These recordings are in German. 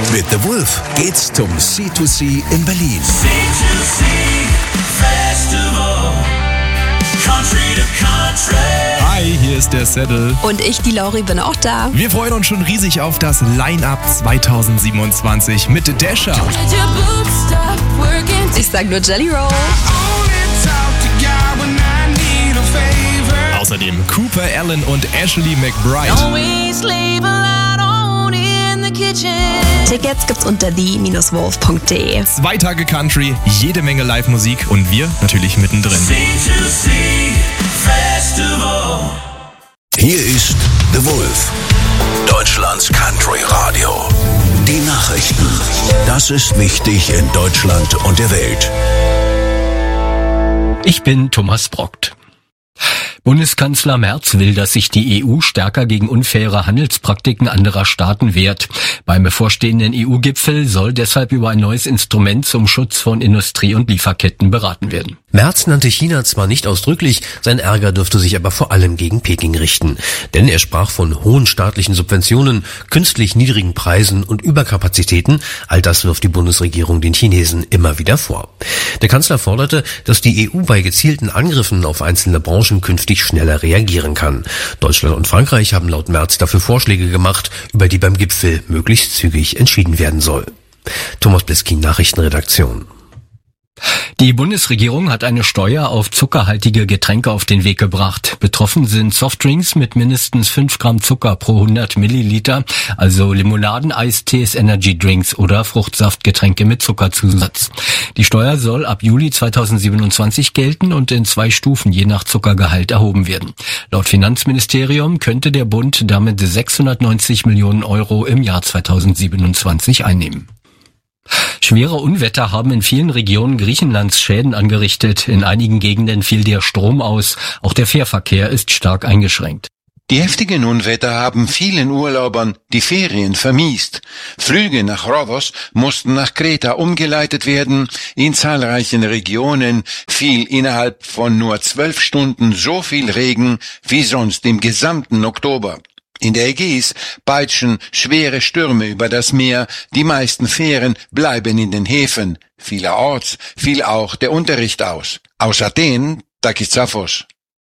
Mit The Wolf geht's zum C2C in Berlin. C2C Festival, Country to Country. Hi, hier ist der Saddle. Und ich, die Lauri, bin auch da. Wir freuen uns schon riesig auf das Line-Up 2027 mit Dasher. Ich sag nur Jelly Roll. Außerdem Cooper Allen und Ashley McBride. Tickets gibt's unter the-wolf.de. 2 Tage Country, jede Menge Live-Musik und wir natürlich mittendrin. C2C Festival. Hier ist The Wolf, Deutschlands Country Radio. Die Nachrichten. Das ist wichtig in Deutschland und der Welt. Ich bin Thomas Brockt. Bundeskanzler Merz will, dass sich die EU stärker gegen unfaire Handelspraktiken anderer Staaten wehrt. Beim bevorstehenden EU-Gipfel soll deshalb über ein neues Instrument zum Schutz von Industrie- und Lieferketten beraten werden. Merz nannte China zwar nicht ausdrücklich, sein Ärger dürfte sich aber vor allem gegen Peking richten. Denn er sprach von hohen staatlichen Subventionen, künstlich niedrigen Preisen und Überkapazitäten. All das wirft die Bundesregierung den Chinesen immer wieder vor. Der Kanzler forderte, dass die EU bei gezielten Angriffen auf einzelne Branchen künftig schneller reagieren kann. Deutschland und Frankreich haben laut Merz dafür Vorschläge gemacht, über die beim Gipfel möglichst zügig entschieden werden soll. Thomas Bliskin, Nachrichtenredaktion. Die Bundesregierung hat eine Steuer auf zuckerhaltige Getränke auf den Weg gebracht. Betroffen sind Softdrinks mit mindestens 5 Gramm Zucker pro 100 Milliliter, also Limonaden, Eistees, Energydrinks oder Fruchtsaftgetränke mit Zuckerzusatz. Die Steuer soll ab Juli 2027 gelten und in 2 Stufen je nach Zuckergehalt erhoben werden. Laut Finanzministerium könnte der Bund damit 690 Millionen Euro im Jahr 2027 einnehmen. Schwere Unwetter haben in vielen Regionen Griechenlands Schäden angerichtet. In einigen Gegenden fiel der Strom aus. Auch der Fährverkehr ist stark eingeschränkt. Die heftigen Unwetter haben vielen Urlaubern die Ferien vermiest. Flüge nach Rhodos mussten nach Kreta umgeleitet werden. In zahlreichen Regionen fiel innerhalb von nur 12 Stunden so viel Regen wie sonst im gesamten Oktober. In der Ägäis peitschen schwere Stürme über das Meer, die meisten Fähren bleiben in den Häfen. Vielerorts fiel auch der Unterricht aus. Aus Athen, Takis Zaphos.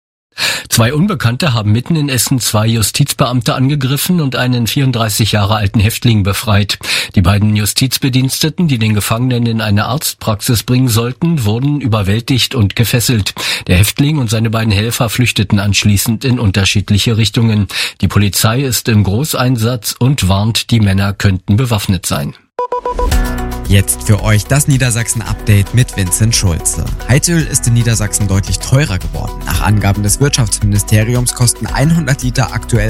2 Unbekannte haben mitten in Essen 2 Justizbeamte angegriffen und einen 34 Jahre alten Häftling befreit. Die beiden Justizbediensteten, die den Gefangenen in eine Arztpraxis bringen sollten, wurden überwältigt und gefesselt. Der Häftling und seine beiden Helfer flüchteten anschließend in unterschiedliche Richtungen. Die Polizei ist im Großeinsatz und warnt, die Männer könnten bewaffnet sein. Jetzt für euch das Niedersachsen-Update mit Vincent Schulze. Heizöl ist in Niedersachsen deutlich teurer geworden. Nach Angaben des Wirtschaftsministeriums kosten 100 Liter aktuell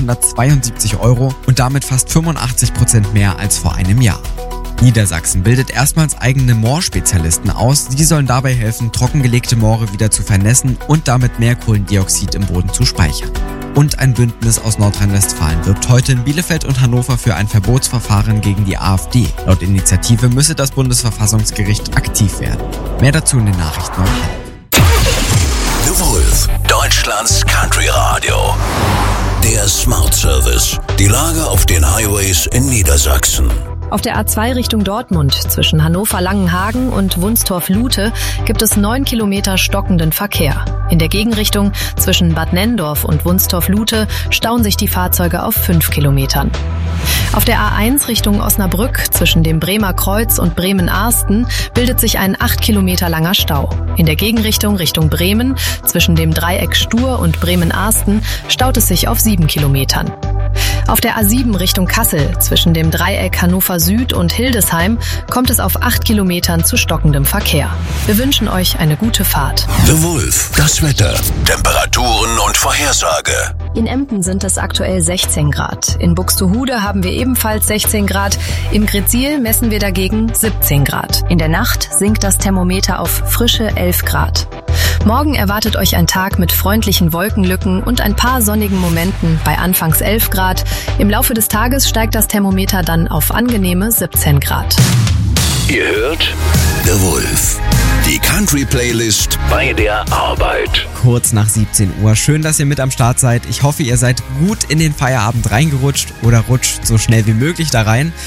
172 Euro und damit fast 85% mehr als vor einem Jahr. Niedersachsen bildet erstmals eigene Moorspezialisten aus. Die sollen dabei helfen, trockengelegte Moore wieder zu vernässen und damit mehr Kohlendioxid im Boden zu speichern. Und ein Bündnis aus Nordrhein-Westfalen wirbt heute in Bielefeld und Hannover für ein Verbotsverfahren gegen die AfD. Laut Initiative müsse das Bundesverfassungsgericht aktiv werden. Mehr dazu in den Nachrichten um 11. The Wolf, Deutschlands Country Radio. Der Smart Service. Die Lage auf den Highways in Niedersachsen. Auf der A2 Richtung Dortmund zwischen Hannover-Langenhagen und Wunstorf-Lute gibt es 9 Kilometer stockenden Verkehr. In der Gegenrichtung zwischen Bad Nenndorf und Wunstorf-Lute stauen sich die Fahrzeuge auf 5 Kilometern. Auf der A1 Richtung Osnabrück zwischen dem Bremer Kreuz und Bremen-Arsten bildet sich ein 8 Kilometer langer Stau. In der Gegenrichtung Richtung Bremen zwischen dem Dreieck Stur und Bremen-Arsten staut es sich auf 7 Kilometern. Auf der A7 Richtung Kassel zwischen dem Dreieck Hannover Süd und Hildesheim kommt es auf 8 Kilometern zu stockendem Verkehr. Wir wünschen euch eine gute Fahrt. The Wolf, das Wetter, Temperaturen und Vorhersage. In Emden sind es aktuell 16 Grad. In Buxtehude haben wir ebenfalls 16 Grad. In Gretzil messen wir dagegen 17 Grad. In der Nacht sinkt das Thermometer auf frische 11 Grad. Morgen erwartet euch ein Tag mit freundlichen Wolkenlücken und ein paar sonnigen Momenten bei anfangs 11 Grad. Im Laufe des Tages steigt das Thermometer dann auf angenehme 17 Grad. Ihr hört The Wolf, die Country-Playlist bei der Arbeit. Kurz nach 17 Uhr. Schön, dass ihr mit am Start seid. Ich hoffe, ihr seid gut in den Feierabend reingerutscht oder rutscht so schnell wie möglich da rein.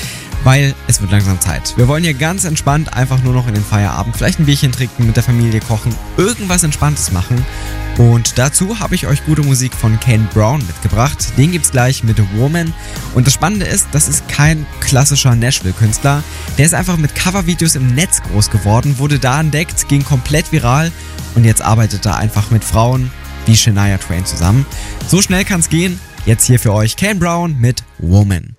weil es wird langsam Zeit. Wir wollen hier ganz entspannt einfach nur noch in den Feierabend, vielleicht ein Bierchen trinken, mit der Familie kochen, irgendwas Entspanntes machen. Und dazu habe ich euch gute Musik von Kane Brown mitgebracht. Den gibt's gleich mit Woman. Und das Spannende ist, das ist kein klassischer Nashville-Künstler. Der ist einfach mit Covervideos im Netz groß geworden, wurde da entdeckt, ging komplett viral und jetzt arbeitet er einfach mit Frauen wie Shania Twain zusammen. So schnell kann's gehen. Jetzt hier für euch Kane Brown mit Woman.